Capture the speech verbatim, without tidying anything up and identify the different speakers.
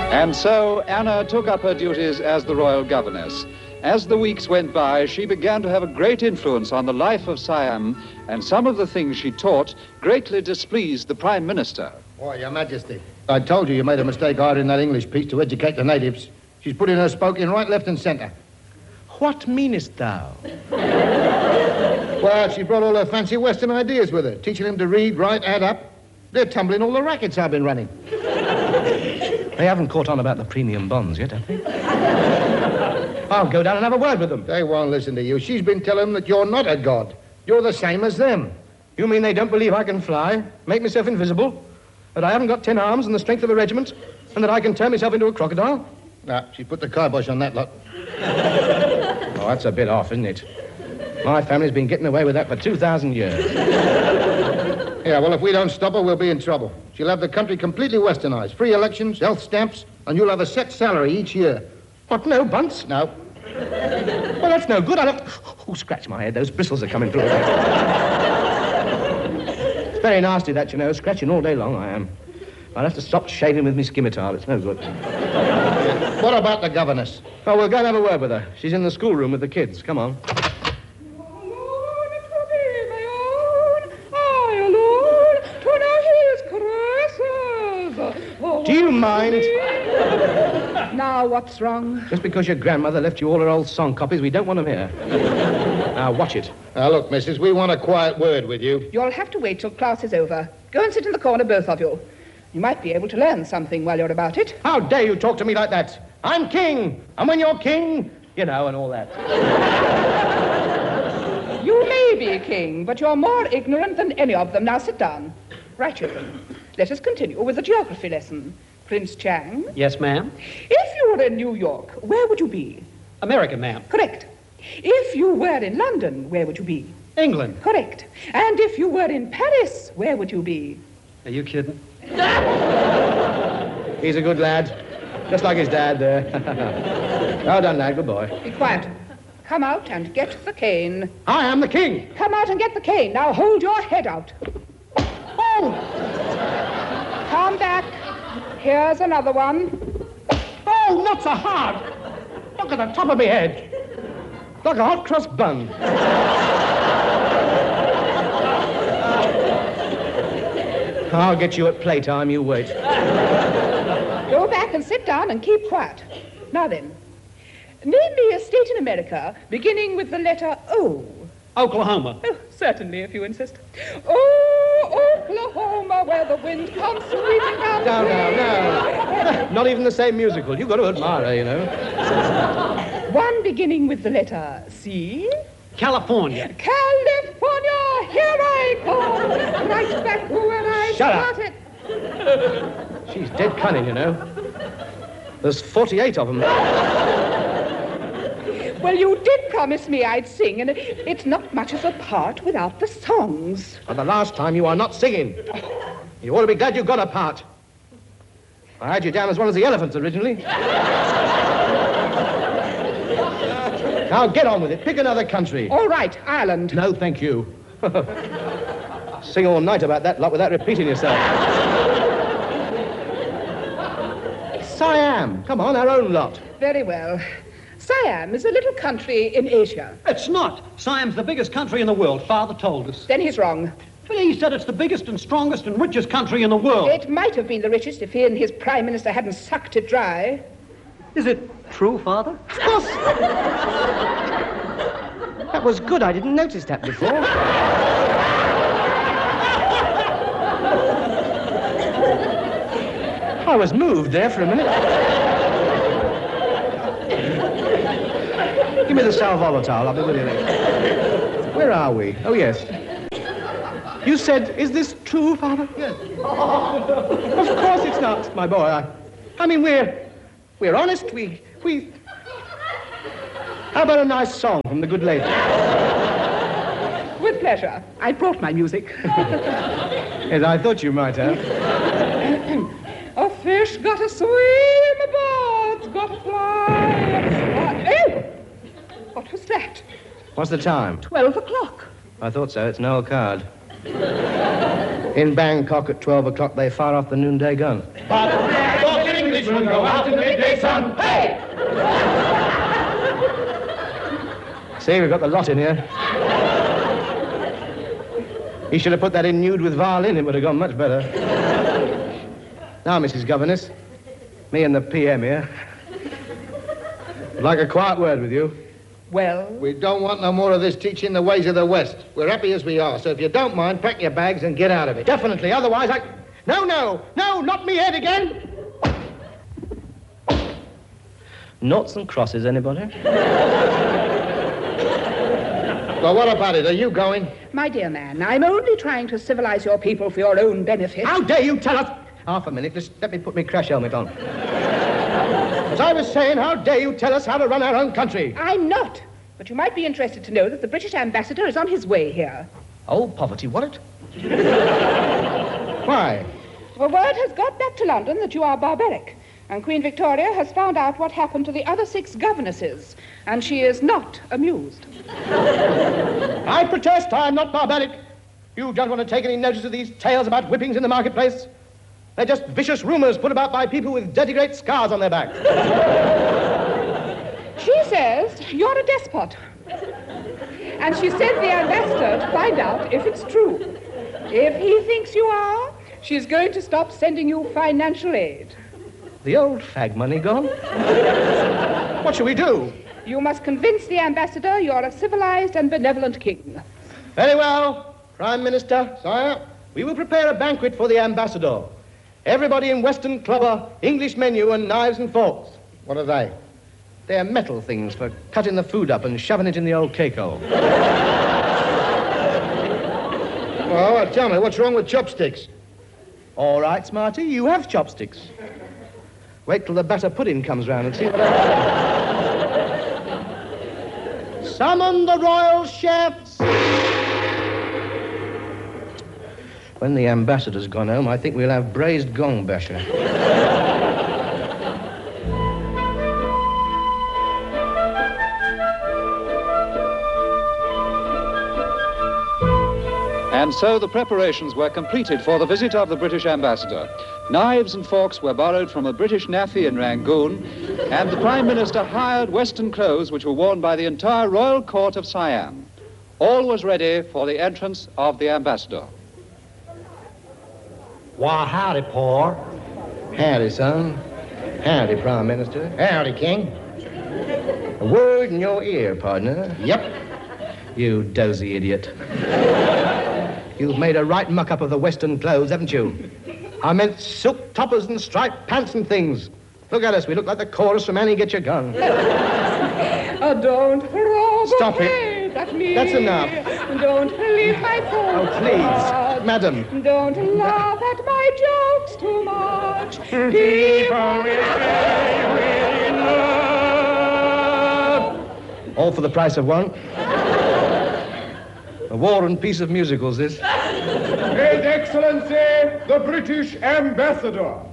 Speaker 1: And so Anna took up her duties as the royal governess. As the weeks went by, she began to have a great influence on the life of Siam, and some of the things she taught greatly displeased the Prime Minister.
Speaker 2: Oh, Your Majesty, I told you you made a mistake hiring that English piece to educate the natives. She's putting her spoke in right, left, and centre.
Speaker 3: What meanest thou?
Speaker 2: Well, she brought all her fancy Western ideas with her, teaching them to read, write, add up. They're tumbling all the rackets I've been running.
Speaker 3: They haven't caught on about the premium bonds yet, have they? I'll go down and have a word with them.
Speaker 2: They won't listen to you. She's been telling them that you're not a god. You're the same as them.
Speaker 3: You mean they don't believe I can fly, make myself invisible, that I haven't got ten arms and the strength of a regiment, and that I can turn myself into a crocodile?
Speaker 2: Nah, she put the kibosh on that lot.
Speaker 3: Oh, that's a bit off, isn't it? My family's been getting away with that for two thousand years.
Speaker 2: Yeah, well, if we don't stop her, we'll be in trouble. She'll have the country completely westernized. Free elections, health stamps, and you'll have a set salary each year.
Speaker 3: What, no bunts?
Speaker 2: No.
Speaker 3: Well, that's no good. I don't... Oh, scratch my head. Those bristles are coming through. It's very nasty, that, you know. Scratching all day long, I am. I'll have to stop shaving with me scimitar. It's no good.
Speaker 2: What about the governess?
Speaker 3: Oh, we'll go and have a word with her. She's in the schoolroom with the kids. Come on. Do you mind?
Speaker 4: Now, what's wrong?
Speaker 3: Just because your grandmother left you all her old song copies, we don't want them here. Now, watch it.
Speaker 2: Now, look, missus, we want a quiet word with you.
Speaker 4: You'll have to wait till class is over. Go and sit in the corner, both of you. You might be able to learn something while you're about it.
Speaker 3: How dare you talk to me like that? I'm king, and when you're king, you know, and all that.
Speaker 4: You may be king, but you're more ignorant than any of them. Now, sit down. Right, children. Let us continue with the geography lesson. Prince Chang?
Speaker 5: Yes, ma'am?
Speaker 4: If you were in New York, where would you be?
Speaker 5: America, ma'am.
Speaker 4: Correct. If you were in London, where would you be?
Speaker 5: England.
Speaker 4: Correct. And if you were in Paris, where would you be?
Speaker 5: Are you kidding?
Speaker 3: He's a good lad. Just like his dad there. Well done, lad. Good boy.
Speaker 4: Be quiet. Come out and get the cane.
Speaker 3: I am the king.
Speaker 4: Come out and get the cane. Now hold your head out.
Speaker 3: Oh!
Speaker 4: Come back. Here's another one.
Speaker 3: Oh, not so hard. Look at the top of my head. Like a hot cross bun. I'll get you at playtime, you wait.
Speaker 4: Go back and sit down and keep quiet. Now then, name me a state in America beginning with the letter O.
Speaker 5: Oklahoma.
Speaker 4: Oh, certainly, if you insist. Oh, Oklahoma, where the wind comes sweeping down
Speaker 3: No,
Speaker 4: the
Speaker 3: no, no. Not even the same musical. You've got to admire her, you know.
Speaker 4: One beginning with the letter C.
Speaker 5: California.
Speaker 4: California, here I come. Right back where I
Speaker 3: Shut up.
Speaker 4: started.
Speaker 3: She's dead cunning, you know. There's forty-eight of them.
Speaker 4: Well, you did promise me I'd sing, and it's not much of a part without the songs.
Speaker 3: For the last time, you are not singing. You ought to be glad you got a part. I had you down as one of the elephants originally. Now get on with it. Pick another country.
Speaker 4: All right, Ireland.
Speaker 3: No, thank you. Sing all night about that lot without repeating yourself. Siam. Come on, our own lot.
Speaker 4: Very well. Siam is a little country in Asia.
Speaker 5: It's not. Siam's the biggest country in the world. Father told us.
Speaker 4: Then he's wrong.
Speaker 5: But he said it's the biggest and strongest and richest country in the world.
Speaker 4: It might have been the richest if he and his prime minister hadn't sucked it dry.
Speaker 5: Is it true, Father?
Speaker 3: Of course. That was good. I didn't notice that before. I was moved there for a minute. Give me the sal volatile. I'll be with you later. Where are we? Oh, yes. You said, is this true, Father?
Speaker 2: Yes.
Speaker 3: Of course it's not, my boy. I, I mean, we're... We're honest. We... We... How about a nice song from the good lady?
Speaker 4: With pleasure. I brought my music.
Speaker 3: Yes, I thought you might have.
Speaker 4: A fish got to swim, a bird's got to fly. Uh, oh! What was that?
Speaker 3: What's the time?
Speaker 4: Twelve o'clock.
Speaker 3: I thought so. It's an old card. In Bangkok at twelve o'clock, they fire off the noonday gun.
Speaker 2: But talk in English.
Speaker 3: British will go out in the midday sun. Hey! See, we've got the lot in here. He should have put that in nude with violin. It would have gone much better. Now, Missus Governess, me and the P M here, would like a quiet word with you.
Speaker 4: Well?
Speaker 2: We don't want no more of this teaching the ways of the West. We're happy as we are, so if you don't mind, pack your bags and get out of it.
Speaker 3: Definitely, otherwise I... No, no, no, not me head again. Noughts and crosses, anybody?
Speaker 2: Well, what about it? Are you going?
Speaker 4: My dear man, I'm only trying to civilize your people for your own benefit.
Speaker 3: How dare you tell us... Half a minute, just let me put my crash helmet on. As I was saying, how dare you tell us how to run our own country?
Speaker 4: I'm not. But you might be interested to know that the British ambassador is on his way here.
Speaker 3: Old poverty, what? Why?
Speaker 4: The word has got back to London that you are barbaric, and Queen Victoria has found out what happened to the other six governesses, and she is not amused.
Speaker 3: I protest I am not barbaric. You don't want to take any notice of these tales about whippings in the marketplace. They're just vicious rumors put about by people with dirty great scars on their backs.
Speaker 4: She says you're a despot. And she sent the ambassador to find out if it's true. If he thinks you are, she's going to stop sending you financial aid.
Speaker 3: The old fag money gone? What shall we do?
Speaker 4: You must convince the ambassador you're a civilized and benevolent king.
Speaker 3: Very well, Prime Minister.
Speaker 2: Sire?
Speaker 3: We will prepare a banquet for the ambassador. Everybody in Western Clover, English menu and knives and forks.
Speaker 2: What are they?
Speaker 3: They're metal things for cutting the food up and shoving it in the old cake hole.
Speaker 2: Well, well, tell me, what's wrong with chopsticks?
Speaker 3: All right, Smarty, you have chopsticks. Wait till the batter pudding comes round and see what I... Summon the royal chefs! When the ambassador's gone home, I think we'll have braised gong basher.
Speaker 1: And so the preparations were completed for the visit of the British ambassador. Knives and forks were borrowed from a British naffy in Rangoon, and the Prime Minister hired Western clothes which were worn by the entire royal court of Siam. All was ready for the entrance of the ambassador.
Speaker 3: Why, howdy, Paul. Howdy, son. Howdy, Prime Minister.
Speaker 2: Howdy, King.
Speaker 3: A word in your ear, partner.
Speaker 2: Yep.
Speaker 3: You dozy idiot. You've made a right muck-up of the Western clothes, haven't you? I meant silk toppers and striped pants and things. Look at us. We look like the chorus from Annie Get Your Gun.
Speaker 4: Oh, don't throw the
Speaker 3: Stop it.
Speaker 4: hate at me.
Speaker 3: That's enough.
Speaker 4: Don't leave my phone.
Speaker 3: Oh, please. Madam.
Speaker 4: Don't laugh at my jokes too much.
Speaker 3: People will say we're in love. All for the price of one. A war and peace of musicals, this.
Speaker 6: His Excellency, the British Ambassador.